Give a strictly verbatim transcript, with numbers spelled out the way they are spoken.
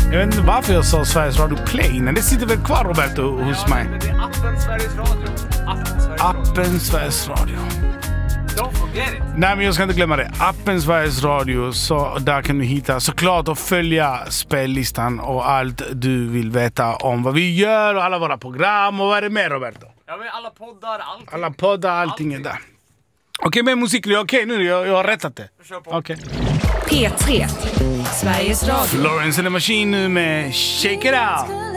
Jag vet inte varför jag sa Sveriges Radio Play. Men det sitter väl kvar, Roberto, hos ja, mig. Men det är appen Sveriges Radio. Appen Sveriges Radio. Appen Sveriges Radio. Don't forget it. Nej, men jag ska inte glömma det. Appen Sveriges Radio, så där kan du hitta såklart och följa spellistan och allt du vill veta om vad vi gör och alla våra program och vad är det mer, Roberto? Ja, men alla poddar, allting. Alla poddar, allting är där. Okej, med musik, okej okay, nu, jag, jag har rättat det. Kör på. Okej. P tre, Sveriges Radio. Florence and the Machine nu med Shake It Out.